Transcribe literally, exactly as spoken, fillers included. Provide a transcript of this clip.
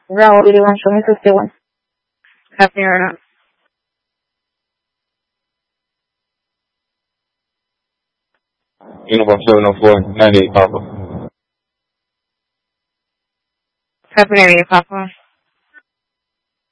Bravo, eighty-one, show me fifty-one. Happening or not? Uniform seven oh four, ninety-eight Papa. Happening area, Papa.